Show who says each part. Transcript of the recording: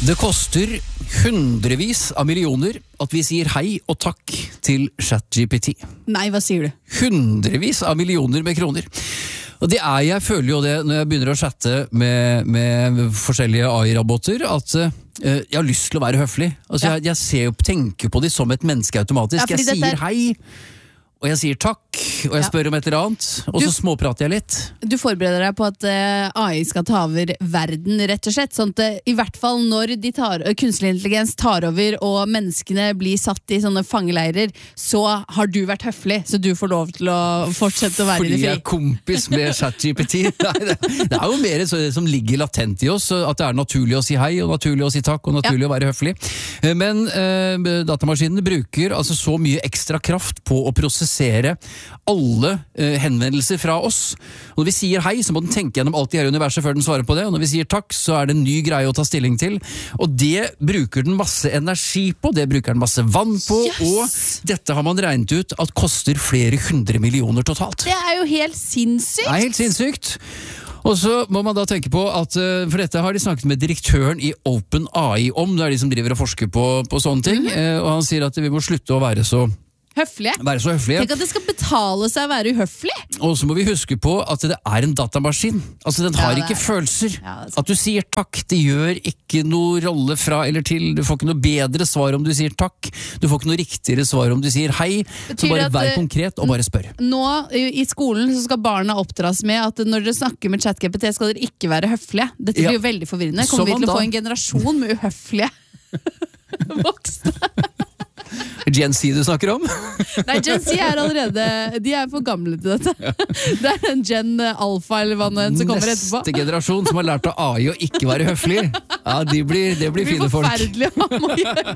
Speaker 1: Det koster hundrevis av millioner at vi sier hei og takk til ChatGPT.
Speaker 2: Nei, hva sier du?
Speaker 1: Hundrevis av millioner med kroner. Og jeg føler jo det når jeg begynner å chatte med forskjellige AI-roboter, at jeg har lyst til å være høflig. Altså, jeg tenker på de som et menneske automatisk. Jeg sier hei, og jeg sier takk, og jeg spør om et eller annet, og så småprater jeg litt.
Speaker 2: Du forbereder deg på at AI skal ta over verden, rett og slett. Sånn at i hvert fall når kunstig intelligens tar over, og menneskene blir satt i sånne fangeleirer, så har du vært høflig, så du får lov til å fortsette å være i det fri.
Speaker 1: Fordi jeg er kompis med ChatGPT. Det er jo mer som ligger latent i oss, at det er naturlig å si hei, og naturlig å si takk, og naturlig å være høflig. Men datamaskinene bruker altså så mye ekstra kraft på å prosessere alle henvendelser fra oss. Og når vi sier hei, så må den tenke gjennom alt i hele universet før den svarer på det, og når vi sier takk, så er det en ny greie å ta stilling til, og det bruker den masse energi på, det bruker den masse vann på, og dette har man regnet ut at koster flere 100 millioner totalt.
Speaker 2: Det er jo helt sinnssykt!
Speaker 1: Det er helt sinnssykt! Og så må man da tenke på at, for dette har de snakket med direktøren i OpenAI om, det er de som driver og forsker på sånne ting, og han sier at vi må slutte å være så
Speaker 2: høflige.
Speaker 1: høflige.
Speaker 2: Tenk at det skal betale seg å være uhøflig.
Speaker 1: Og så må vi huske på at det er en datamaskin. Altså den har ikke følelser. At du sier takk, det gjør ikke noe rolle fra eller til. Du får ikke noe bedre svar om du sier takk. Du får ikke noe riktigere svar om du sier hei. Så bare vær konkret og bare spør.
Speaker 2: Nå i skolen så skal barna oppdras med at når dere snakker med ChatGPT skal dere ikke være høflige. Dette blir jo veldig forvirrende. Kommer vi til å få en generasjon med uhøflige voksne?
Speaker 1: Gen Z du snakker om?
Speaker 2: Nei, Gen Z er allerede, de er for gamle til dette. Det er en Gen Alpha eller hva nå enn som kommer etterpå.
Speaker 1: Neste generasjon som har lært av AI å ikke være høflig. Ja, det blir fine folk.
Speaker 2: Det blir forferdelig å ha med å gjøre.